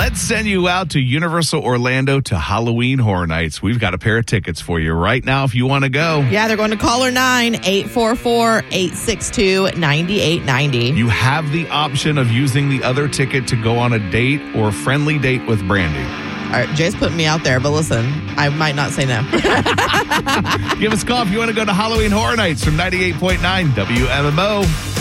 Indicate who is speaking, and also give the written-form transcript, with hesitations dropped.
Speaker 1: Let's send you out to Universal Orlando to Halloween Horror Nights. We've got a pair of tickets for you right now if you want to go.
Speaker 2: Yeah, they're going to caller 9-844-862-9890.
Speaker 1: You have the option of using the other ticket to go on a date or friendly date with Brandy.
Speaker 2: All right, Jay's putting me out there, but listen, I might not say no.
Speaker 1: Give us a call if you want to go to Halloween Horror Nights from 98.9 WMMO.